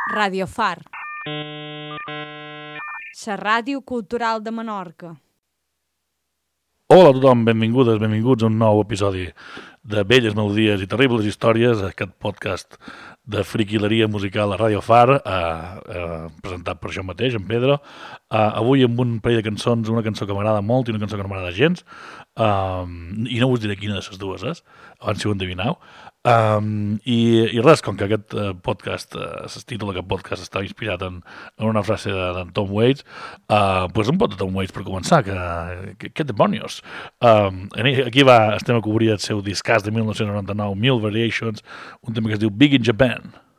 Radio Far, la ràdio cultural de Menorca. Hola a tothom, benvingudes, benvinguts a un nou episodi de Belles Melodies i Terribles Històries, aquest podcast de friquileria musical a Radio Far, presentat per jo mateix, en Pedro. Avui amb un parell de cançons, una cançó que m'agrada molt i una cançó que no m'agrada gens, i no us diré quina de les dues és, abans si ho endevineu. I res, com que aquest podcast, el títol d'aquest podcast està inspirat en una frase d'en Tom Waits, doncs un pot de Tom Waits per començar, que demonios. Aquí estem a cobrir el seu discàs de 1999, Mil Variations, un tema que es diu Big in Japan.